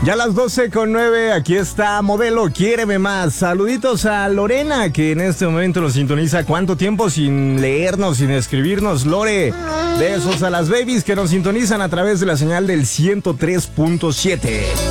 Ya a las 12:09, aquí está Modelo Quiéreme Más. Saluditos a Lorena, que en este momento nos sintoniza. ¿Cuánto tiempo sin leernos, sin escribirnos, Lore? Besos a las babies que nos sintonizan a través de la señal del 103.7.